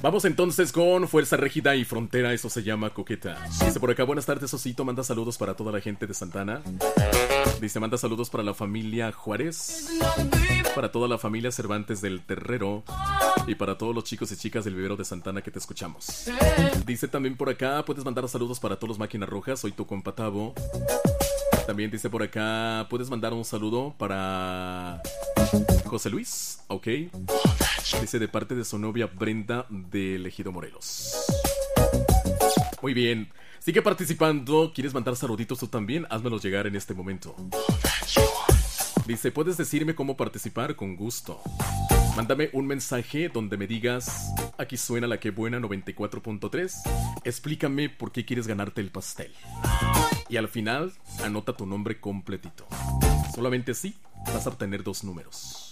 Vamos entonces con Fuerza Régida y Frontera, eso se llama Coqueta. Dice por acá, buenas tardes, Osito, manda saludos para toda la gente de Santana. Dice, manda saludos para la familia Juárez, para toda la familia Cervantes del Terrero y para todos los chicos y chicas del vivero de Santana que te escuchamos. Dice también por acá, puedes mandar saludos para todos los Máquinas Rojas, soy tu compa Tavo. También dice por acá, puedes mandar un saludo para José Luis, ok. Dice de parte de su novia Brenda de Ejido Morelos. Muy bien, sigue participando. ¿Quieres mandar saluditos tú también? Házmelos llegar en este momento. Dice, ¿puedes decirme cómo participar? Con gusto. Mándame un mensaje donde me digas, aquí suena la que buena 94.3. Explícame por qué quieres ganarte el pastel. Y al final, anota tu nombre completito. Solamente así vas a obtener 2 números.